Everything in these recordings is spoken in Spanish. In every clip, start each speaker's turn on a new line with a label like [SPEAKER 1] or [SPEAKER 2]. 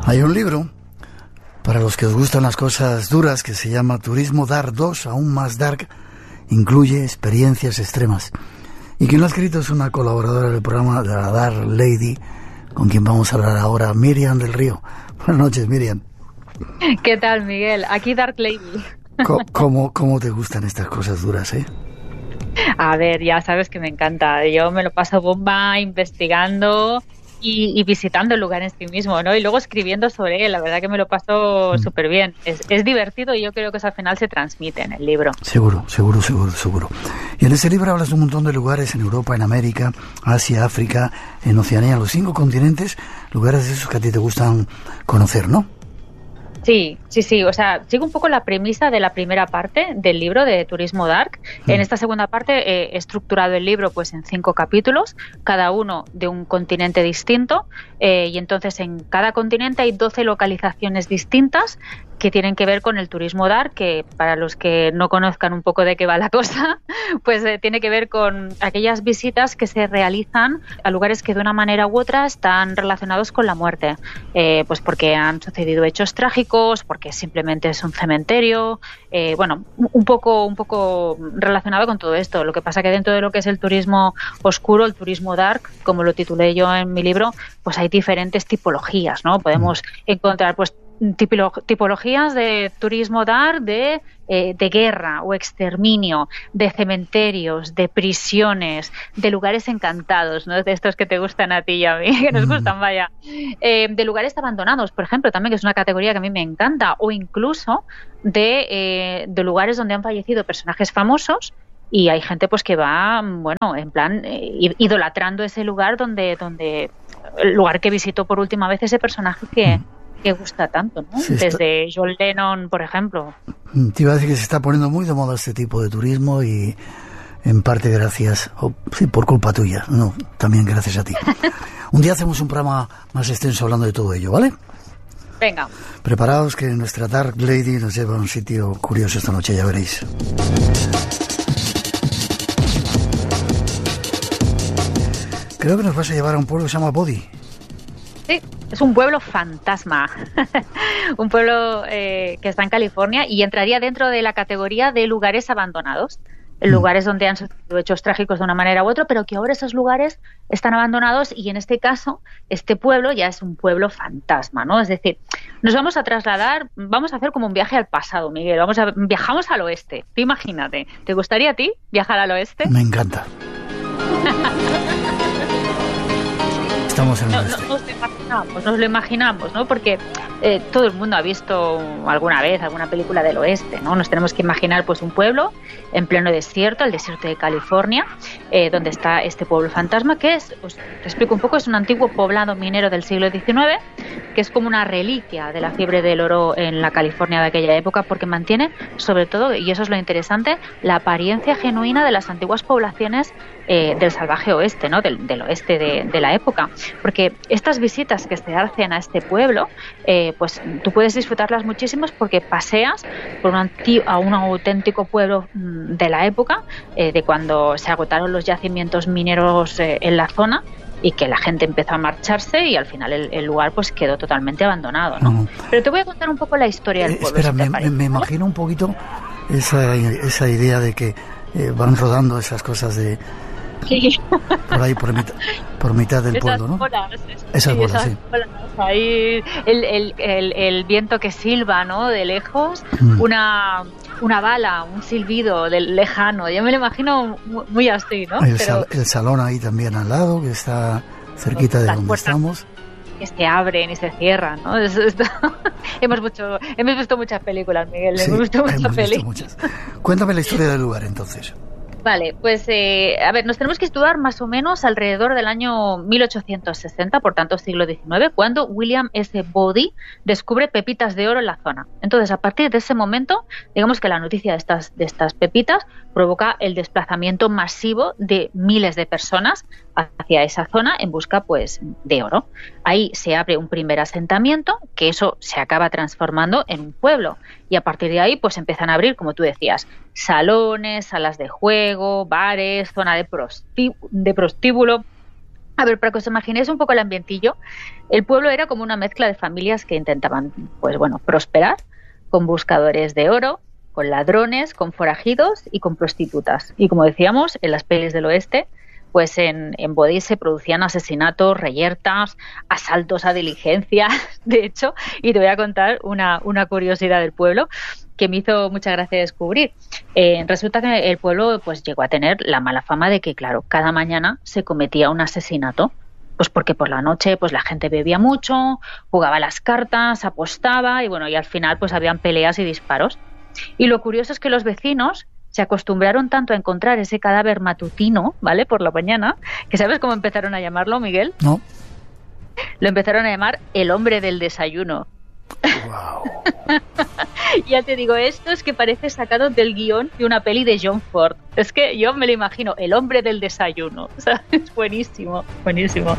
[SPEAKER 1] Hay un libro para los que os gustan las cosas duras que se llama Turismo Dark 2, aún más dark, incluye experiencias extremas. Y quien lo ha escrito es una colaboradora del programa de la Dark Lady, con quien vamos a hablar ahora, Miriam del Río. Buenas noches, Miriam.
[SPEAKER 2] ¿Qué tal, Miguel? Aquí Dark Lady.
[SPEAKER 1] ¿Cómo te gustan estas cosas duras, eh?
[SPEAKER 2] A ver, ya sabes que me encanta. Yo me lo paso bomba investigando y visitando el lugar en sí mismo, ¿no? Y luego escribiendo sobre él. La verdad que me lo paso súper bien. Es divertido y yo creo que eso al final se transmite en el libro. Seguro.
[SPEAKER 1] Y en ese libro hablas de un montón de lugares en Europa, en América, Asia, África, en Oceanía, los 5 continentes, lugares de esos que a ti te gustan conocer, ¿no?
[SPEAKER 2] Sí. O sea, sigo un poco la premisa de la primera parte del libro de Turismo Dark. En esta segunda parte he estructurado el libro pues en 5 capítulos, cada uno de un continente distinto, y entonces en cada continente hay 12 localizaciones distintas que tienen que ver con el turismo dark, que para los que no conozcan un poco de qué va la cosa, pues tiene que ver con aquellas visitas que se realizan a lugares que de una manera u otra están relacionados con la muerte, pues porque han sucedido hechos trágicos, porque simplemente es un cementerio, bueno, un poco relacionado con todo esto. Lo que pasa que dentro de lo que es el turismo oscuro, el turismo dark, como lo titulé yo en mi libro, pues hay diferentes tipologías, ¿no? Podemos encontrar pues tipologías de turismo dark de guerra o exterminio, de cementerios, de prisiones, de lugares encantados, ¿no? De estos que te gustan a ti y a mí, que nos gustan, vaya. De lugares abandonados, por ejemplo, también, que es una categoría que a mí me encanta, o incluso de lugares donde han fallecido personajes famosos. Y hay gente pues que va, bueno, en plan idolatrando ese lugar donde el lugar que visitó por última vez ese personaje que gusta tanto, ¿no? Sí, desde John Lennon, por ejemplo.
[SPEAKER 1] Te iba a decir que se está poniendo muy de moda este tipo de turismo y en parte gracias, sí, por culpa tuya, no, también gracias a ti. Un día hacemos un programa más extenso hablando de todo ello, ¿vale?
[SPEAKER 2] Venga.
[SPEAKER 1] Preparaos que nuestra Dark Lady nos lleva a un sitio curioso esta noche, ya veréis. Creo que nos vas a llevar a un pueblo que se llama Bodhi.
[SPEAKER 2] Sí, es un pueblo fantasma, un pueblo que está en California y entraría dentro de la categoría de lugares abandonados, lugares donde han sucedido hechos trágicos de una manera u otra, pero que ahora esos lugares están abandonados y en este caso este pueblo ya es un pueblo fantasma, ¿no? Es decir, nos vamos a trasladar, vamos a hacer como un viaje al pasado, Miguel, viajamos al oeste, tú imagínate, ¿te gustaría a ti viajar al oeste?
[SPEAKER 1] Me encanta. Estamos en el oeste.
[SPEAKER 2] Nos lo imaginamos, ¿no? Porque todo el mundo ha visto alguna vez alguna película del oeste, ¿no? Nos tenemos que imaginar pues un pueblo en pleno desierto, el desierto de California, donde está este pueblo fantasma, que es, pues, te explico un poco, es un antiguo poblado minero del siglo XIX, que es como una reliquia de la fiebre del oro en la California de aquella época, porque mantiene, sobre todo, y eso es lo interesante, la apariencia genuina de las antiguas poblaciones del salvaje oeste, ¿no? Del oeste de la época. Porque estas visitas que se hacen a este pueblo, pues tú puedes disfrutarlas muchísimas porque paseas por a un auténtico pueblo de la época, de cuando se agotaron los yacimientos mineros en la zona y que la gente empezó a marcharse y al final el lugar pues quedó totalmente abandonado, ¿no? Pero te voy a contar un poco la historia del pueblo.
[SPEAKER 1] Espera, me imagino un poquito esa idea de que van rodando esas cosas de...
[SPEAKER 2] Sí.
[SPEAKER 1] Por ahí, por mitad del pueblo, ¿no? Esas bolas, sí.
[SPEAKER 2] Ahí el viento que silba, ¿no? De lejos, una bala, un silbido lejano. Yo me lo imagino muy así, ¿no?
[SPEAKER 1] El salón ahí también al lado, que está cerquita de donde estamos.
[SPEAKER 2] Que se abren y se cierran, ¿no? Hemos visto muchas películas, Miguel.
[SPEAKER 1] Sí,
[SPEAKER 2] hemos visto muchas.
[SPEAKER 1] Cuéntame la historia del lugar, entonces.
[SPEAKER 2] Vale, pues a ver, nos tenemos que situar más o menos alrededor del año 1860, por tanto siglo XIX, cuando William S. Boddy descubre pepitas de oro en la zona. Entonces, a partir de ese momento, digamos que la noticia de estas pepitas provoca el desplazamiento masivo de miles de personas hacia esa zona en busca pues de oro. Ahí se abre un primer asentamiento, que eso se acaba transformando en un pueblo, y a partir de ahí pues empiezan a abrir, como tú decías, salones, salas de juego, bares, zona de prostíbulo, A ver, para que os imaginéis un poco el ambientillo, el pueblo era como una mezcla de familias que intentaban, pues bueno, prosperar, con buscadores de oro, con ladrones, con forajidos y con prostitutas. Y como decíamos, en las pelis del oeste, pues en Bodhi se producían asesinatos, reyertas, asaltos a diligencias, de hecho, y te voy a contar una curiosidad del pueblo que me hizo mucha gracia descubrir. Resulta que el pueblo pues llegó a tener la mala fama de que, claro, cada mañana se cometía un asesinato. Pues porque por la noche pues la gente bebía mucho, jugaba a las cartas, apostaba y bueno, y al final pues habían peleas y disparos. Y lo curioso es que los vecinos se acostumbraron tanto a encontrar ese cadáver matutino, ¿vale?, por la mañana, que ¿sabes cómo empezaron a llamarlo, Miguel?
[SPEAKER 1] No.
[SPEAKER 2] Lo empezaron a llamar el hombre del desayuno.
[SPEAKER 1] Wow.
[SPEAKER 2] Ya te digo, esto es que parece sacado del guión de una peli de John Ford. Es que yo me lo imagino, el hombre del desayuno. O sea, es buenísimo, buenísimo.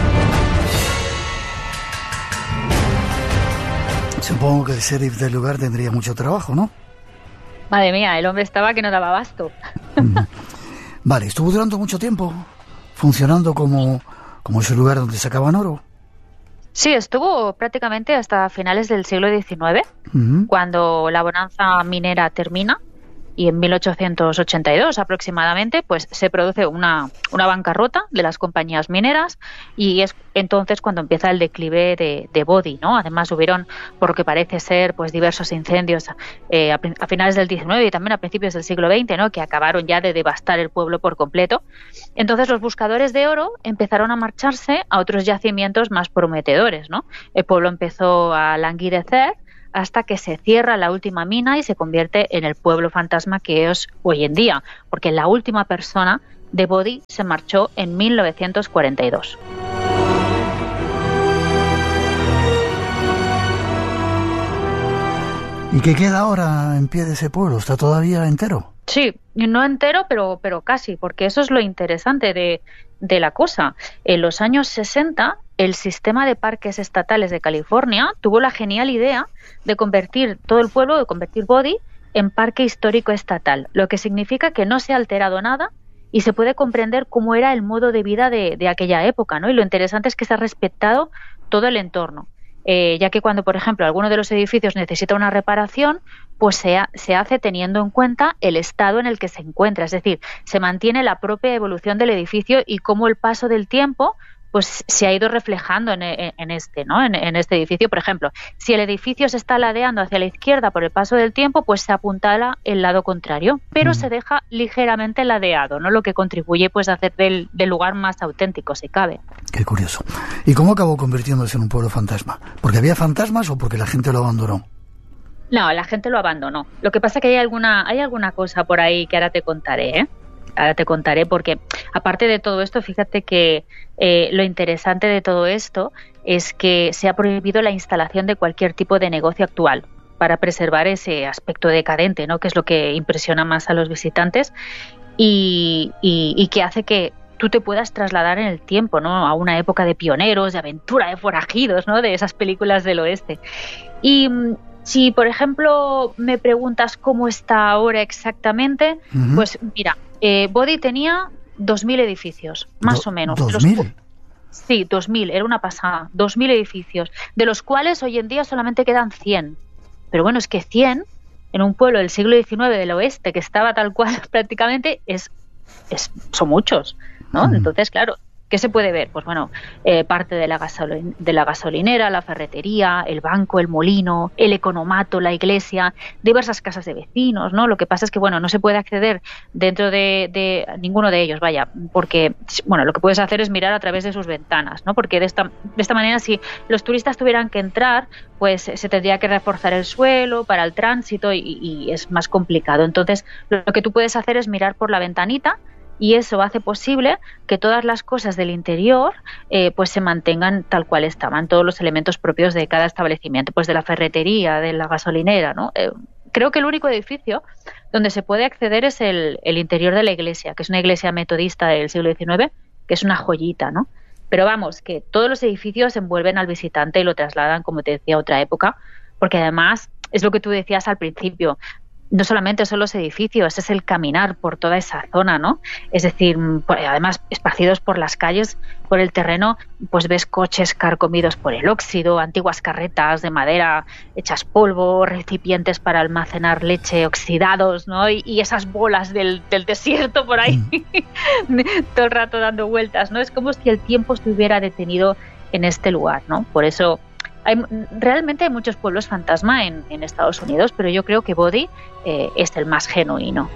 [SPEAKER 1] Supongo que el sheriff del lugar tendría mucho trabajo, ¿no?
[SPEAKER 2] Madre mía, el hombre estaba que no daba abasto.
[SPEAKER 1] Vale, estuvo durante mucho tiempo funcionando como ese lugar donde sacaban oro.
[SPEAKER 2] Sí, estuvo prácticamente hasta finales del siglo XIX, cuando la bonanza minera termina, y en 1882 aproximadamente pues se produce una bancarrota de las compañías mineras, y es entonces cuando empieza el declive de Bodhi, ¿no? Además hubieron, por lo que parece ser, pues diversos incendios a finales del XIX y también a principios del siglo XX, ¿no?, que acabaron ya de devastar el pueblo por completo. Entonces los buscadores de oro empezaron a marcharse a otros yacimientos más prometedores, ¿no? El pueblo empezó a languidecer hasta que se cierra la última mina y se convierte en el pueblo fantasma que es hoy en día, porque la última persona de Bodhi se marchó en 1942.
[SPEAKER 1] ¿Y qué queda ahora en pie de ese pueblo? ¿Está todavía entero?
[SPEAKER 2] Sí, no entero, pero casi, porque eso es lo interesante de la cosa. En los años 60, el sistema de parques estatales de California tuvo la genial idea de convertir todo el pueblo, de convertir Bodhi en parque histórico estatal, lo que significa que no se ha alterado nada y se puede comprender cómo era el modo de vida de aquella época, ¿no? Y lo interesante es que se ha respetado todo el entorno. Ya que cuando, por ejemplo, alguno de los edificios necesita una reparación, pues se hace teniendo en cuenta el estado en el que se encuentra. Es decir, se mantiene la propia evolución del edificio y cómo el paso del tiempo pues se ha ido reflejando en este edificio. Por ejemplo, si el edificio se está ladeando hacia la izquierda por el paso del tiempo, pues se apuntala el lado contrario, pero se deja ligeramente ladeado, ¿no?, lo que contribuye pues a hacer del lugar más auténtico, si cabe.
[SPEAKER 1] Qué curioso. ¿Y cómo acabó convirtiéndose en un pueblo fantasma? ¿Porque había fantasmas o porque la gente lo abandonó?
[SPEAKER 2] No, la gente lo abandonó. Lo que pasa es que hay alguna cosa por ahí que ahora te contaré, ¿eh? Ahora te contaré, porque aparte de todo esto, fíjate que lo interesante de todo esto es que se ha prohibido la instalación de cualquier tipo de negocio actual para preservar ese aspecto decadente, ¿no?, que es lo que impresiona más a los visitantes y que hace que tú te puedas trasladar en el tiempo, ¿no?, a una época de pioneros, de aventura, de forajidos, ¿no?, de esas películas del oeste. Y si, por ejemplo, me preguntas cómo está ahora exactamente, pues mira, Bodhi tenía 2.000 edificios, más o menos.
[SPEAKER 1] ¿2.000?
[SPEAKER 2] Sí, 2.000, era una pasada. 2.000 edificios, de los cuales hoy en día solamente quedan 100. Pero bueno, es que 100 en un pueblo del siglo XIX del oeste que estaba tal cual prácticamente son muchos, ¿no? Entonces, claro, ¿qué se puede ver? Pues bueno, parte de la gasolinera, la ferretería, el banco, el molino, el economato, la iglesia, diversas casas de vecinos, ¿no? Lo que pasa es que, bueno, no se puede acceder dentro de ninguno de ellos, vaya, porque, bueno, lo que puedes hacer es mirar a través de sus ventanas, ¿no? Porque de esta manera, si los turistas tuvieran que entrar, pues se tendría que reforzar el suelo para el tránsito y es más complicado. Entonces, lo que tú puedes hacer es mirar por la ventanita, y eso hace posible que todas las cosas del interior pues se mantengan tal cual estaban, todos los elementos propios de cada establecimiento, pues de la ferretería, de la gasolinera, ¿no? Creo que el único edificio donde se puede acceder es el interior de la iglesia, que es una iglesia metodista del siglo XIX, que es una joyita, ¿no? Pero vamos, que todos los edificios envuelven al visitante y lo trasladan, como te decía, a otra época, porque además es lo que tú decías al principio. no solamente son los edificios, es el caminar por toda esa zona, ¿no? Es decir, además esparcidos por las calles, por el terreno, pues ves coches carcomidos por el óxido, antiguas carretas de madera hechas polvo, recipientes para almacenar leche oxidados, ¿no? Y esas bolas del desierto por ahí, todo el rato dando vueltas, ¿no? Es como si el tiempo estuviera detenido en este lugar, ¿no? Por eso realmente hay muchos pueblos fantasma en Estados Unidos, pero yo creo que Bodie es el más genuino.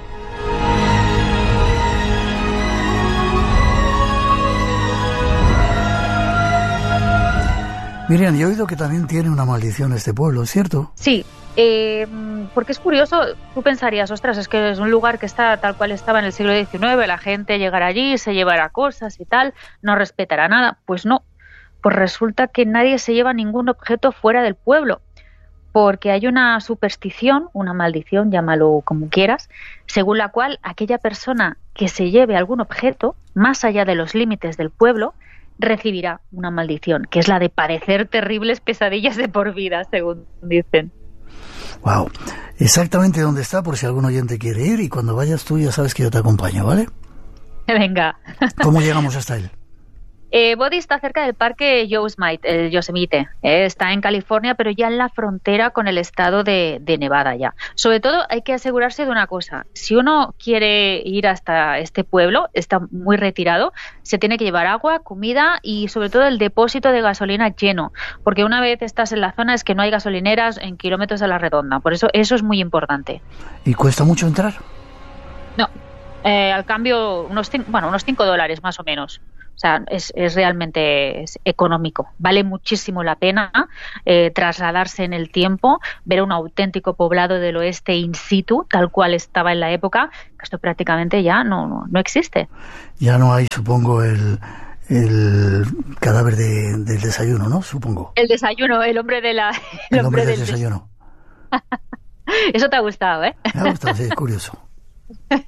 [SPEAKER 1] Miriam, yo he oído que también tiene una maldición este pueblo, ¿cierto?
[SPEAKER 2] Sí, porque es curioso, tú pensarías, ostras, es que es un lugar que está tal cual estaba en el siglo XIX, la gente llegará allí, se llevará cosas y tal, no respetará nada. Pues no. Pues resulta que nadie se lleva ningún objeto fuera del pueblo, porque hay una superstición, una maldición, llámalo como quieras, según la cual aquella persona que se lleve algún objeto más allá de los límites del pueblo recibirá una maldición, que es la de padecer terribles pesadillas de por vida, según dicen.
[SPEAKER 1] Wow. Exactamente dónde está, por si algún oyente quiere ir, y cuando vayas tú ya sabes que yo te acompaño, ¿vale?
[SPEAKER 2] Venga.
[SPEAKER 1] ¿Cómo llegamos hasta él?
[SPEAKER 2] Bodie está cerca del parque Yosemite. Está en California, pero ya en la frontera con el estado de Nevada ya. Sobre todo hay que asegurarse de una cosa. Si uno quiere ir hasta este pueblo, está muy retirado, se tiene que llevar agua, comida y sobre todo el depósito de gasolina lleno. Porque una vez estás en la zona es que no hay gasolineras en kilómetros a la redonda. Por eso es muy importante.
[SPEAKER 1] ¿Y cuesta mucho entrar?
[SPEAKER 2] No. Al cambio, unos $5 más o menos. O sea, es realmente económico. Vale muchísimo la pena trasladarse en el tiempo, ver un auténtico poblado del oeste in situ, tal cual estaba en la época, que esto prácticamente ya no existe.
[SPEAKER 1] Ya no hay, supongo, el cadáver del desayuno, ¿no? Supongo.
[SPEAKER 2] El desayuno, el hombre del
[SPEAKER 1] desayuno.
[SPEAKER 2] Eso te ha gustado, ¿eh?
[SPEAKER 1] Me ha gustado, sí, es curioso.